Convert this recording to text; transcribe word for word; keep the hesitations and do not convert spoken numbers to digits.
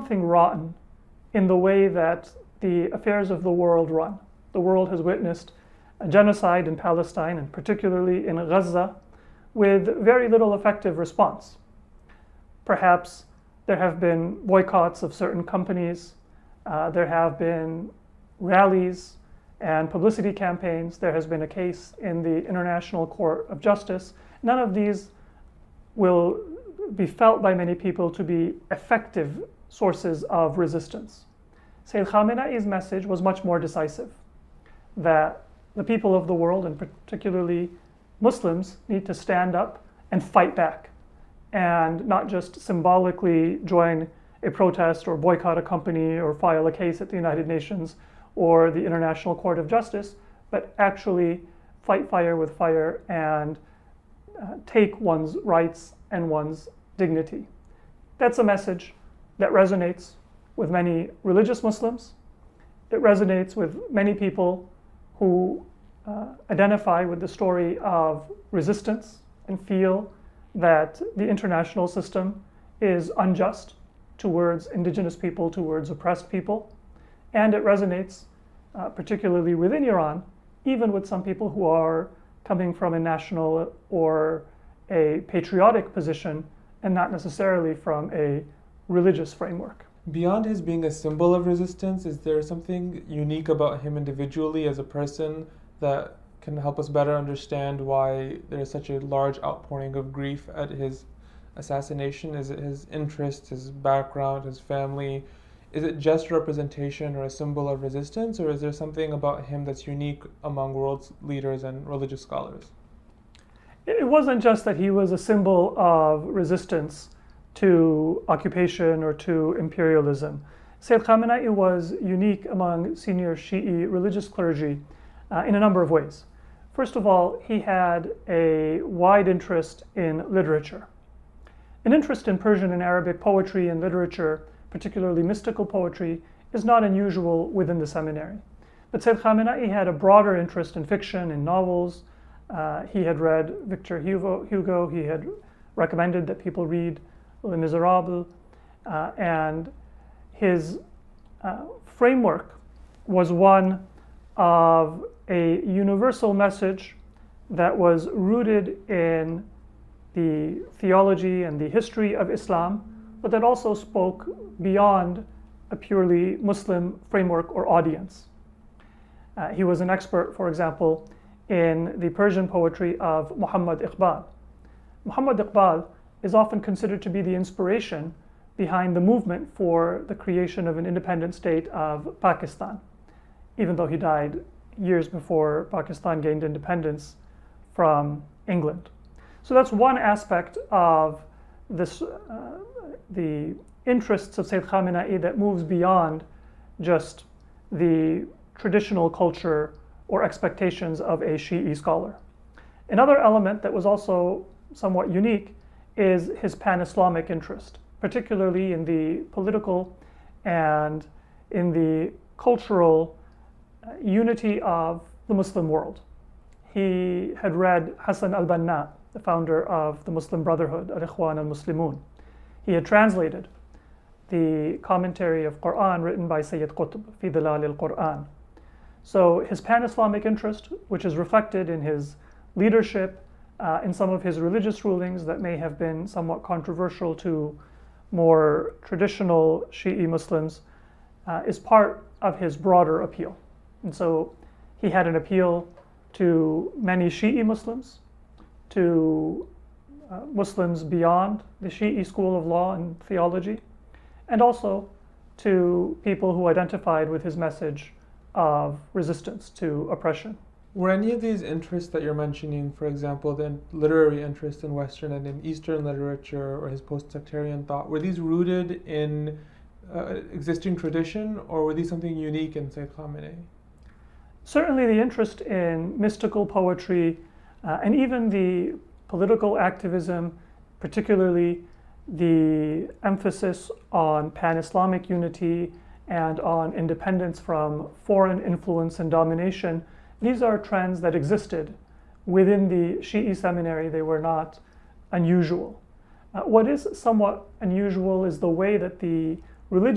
something rotten in the way that the affairs of the world run. The world has witnessed a genocide in Palestine, and particularly in Gaza, with very little effective response. Perhaps there have been boycotts of certain companies, uh, there have been rallies and publicity campaigns, there has been a case in the International Court of Justice. None of these will be felt by many people to be effective sources of resistance. Sayyid Khamenei's message was much more decisive, that the people of the world, and particularly Muslims, need to stand up and fight back, and not just symbolically join a protest or boycott a company or file a case at the United Nations or the International Court of Justice, but actually fight fire with fire and uh, take one's rights and one's dignity. That's a message that resonates with many religious Muslims. It resonates with many people who uh, identify with the story of resistance and feel that the international system is unjust towards indigenous people, towards oppressed people. And it resonates uh, particularly within Iran, even with some people who are coming from a national or a patriotic position and not necessarily from a religious framework. Beyond his being a symbol of resistance, is there something unique about him individually as a person that can help us better understand why there is such a large outpouring of grief at his assassination? Is it his interests, his background, his family? Is it just representation or a symbol of resistance, or is there something about him that's unique among world leaders and religious scholars? It wasn't just that he was a symbol of resistance to occupation or to imperialism. Sayyid Khamenei was unique among senior Shi'i religious clergy uh, in a number of ways. First of all, he had a wide interest in literature. An interest in Persian and Arabic poetry and literature, particularly mystical poetry, is not unusual within the seminary. But Sayyid Khamenei had a broader interest in fiction, in novels. Uh, he had read Victor Hugo, Hugo. He had recommended that people read Les Miserables, uh, and his uh, framework was one of a universal message that was rooted in the theology and the history of Islam, but that also spoke beyond a purely Muslim framework or audience. Uh, he was an expert, for example, in the Persian poetry of Muhammad Iqbal. Muhammad Iqbal is often considered to be the inspiration behind the movement for the creation of an independent state of Pakistan, even though he died years before Pakistan gained independence from England. So that's one aspect of this, uh, the interests of Sayyid Khamenei that moves beyond just the traditional culture or expectations of a Shi'i scholar. Another element that was also somewhat unique is his pan-Islamic interest, particularly in the political and in the cultural unity of the Muslim world. He had read Hassan al-Banna, the founder of the Muslim Brotherhood, Al-Ikhwan al-Muslimun. He had translated the commentary of Quran written by Sayyid Qutb, Fi Dhilal al-Quran. So his pan-Islamic interest, which is reflected in his leadership, uh, in some of his religious rulings that may have been somewhat controversial to more traditional Shi'i Muslims, uh, is part of his broader appeal. And so he had an appeal to many Shi'i Muslims, to uh, Muslims beyond the Shi'i school of law and theology, and also to people who identified with his message of resistance to oppression. Were any of these interests that you're mentioning, for example, the literary interest in Western and in Eastern literature or his post-sectarian thought, were these rooted in uh, existing tradition, or were these something unique in Sayyid Khamenei? Certainly the interest in mystical poetry uh, and even the political activism, particularly the emphasis on pan-Islamic unity and on independence from foreign influence and domination, these are trends that existed within the Shi'i seminary. They were not unusual. Uh, what is somewhat unusual is the way that the religious